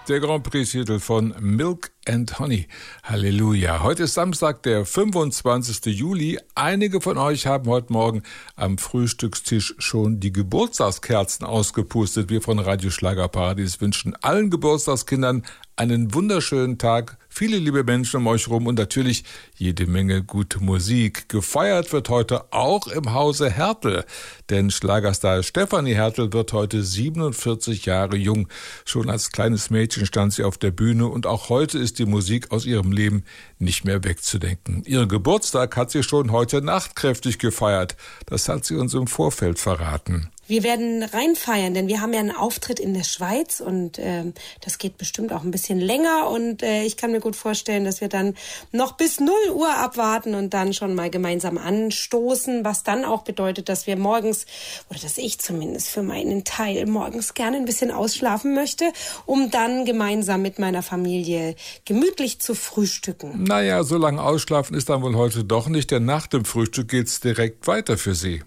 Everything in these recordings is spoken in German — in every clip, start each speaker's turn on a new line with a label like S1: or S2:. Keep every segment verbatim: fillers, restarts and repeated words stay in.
S1: Der Grand Prix-Titel von Milk and Honey. Halleluja. Heute ist Samstag, der fünfundzwanzigsten Juli. Einige von euch haben heute Morgen am Frühstückstisch schon die Geburtstagskerzen ausgepustet. Wir von Radio Schlagerparadies wünschen allen Geburtstagskindern einen wunderschönen Tag, viele liebe Menschen um euch rum und natürlich jede Menge gute Musik. Gefeiert wird heute auch im Hause Hertel, denn Schlagerstar Stefanie Hertel wird heute siebenundvierzig Jahre jung. Schon als kleines Mädchen stand sie auf der Bühne und auch heute ist die Musik aus ihrem Leben nicht mehr wegzudenken. Ihren Geburtstag hat sie schon heute Nacht kräftig gefeiert. Das hat sie uns im Vorfeld verraten.
S2: Wir werden reinfeiern, denn wir haben ja einen Auftritt in der Schweiz und äh, das geht bestimmt auch ein bisschen länger und äh, ich kann mir gut vorstellen, dass wir dann noch bis null Uhr abwarten und dann schon mal gemeinsam anstoßen, was dann auch bedeutet, dass wir morgens, oder dass ich zumindest für meinen Teil morgens gerne ein bisschen ausschlafen möchte, um dann gemeinsam mit meiner Familie gemütlich zu frühstücken.
S1: Naja, so lange ausschlafen ist dann wohl heute doch nicht, denn nach dem Frühstück geht's direkt weiter für Sie.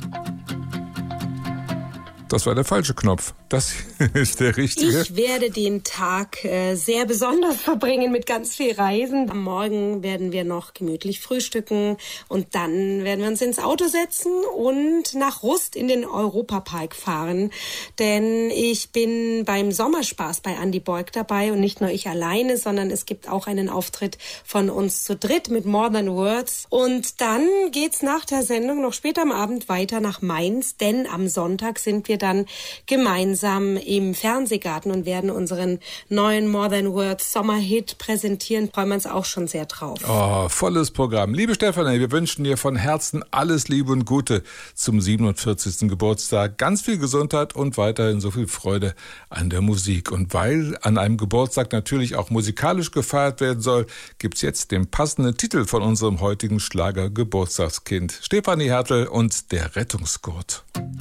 S1: Das war der falsche Knopf. Das ist der richtige.
S2: Ich werde den Tag äh, sehr besonders verbringen mit ganz viel Reisen. Am Morgen werden wir noch gemütlich frühstücken und dann werden wir uns ins Auto setzen und nach Rust in den Europapark fahren. Denn ich bin beim Sommerspaß bei Andy Borg dabei und nicht nur ich alleine, sondern es gibt auch einen Auftritt von uns zu dritt mit More Than Words. Und dann geht's nach der Sendung noch später am Abend weiter nach Mainz, denn am Sonntag sind wir dann gemeinsam im Fernsehgarten und werden unseren neuen More Than Words Sommerhit präsentieren. Freuen wir uns auch schon sehr drauf.
S1: Oh, volles Programm. Liebe Stefanie, wir wünschen dir von Herzen alles Liebe und Gute zum siebenundvierzigsten Geburtstag. Ganz viel Gesundheit und weiterhin so viel Freude an der Musik. Und weil an einem Geburtstag natürlich auch musikalisch gefeiert werden soll, gibt's jetzt den passenden Titel von unserem heutigen Schlager-Geburtstagskind. Stefanie Hertel und der Rettungsgurt.